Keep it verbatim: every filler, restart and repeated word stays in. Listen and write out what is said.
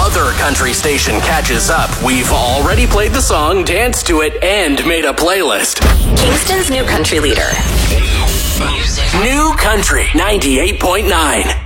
other country station catches up, we've already played the song, danced to it, and made a playlist. Kingston's new country leader. New Country ninety-eight point nine.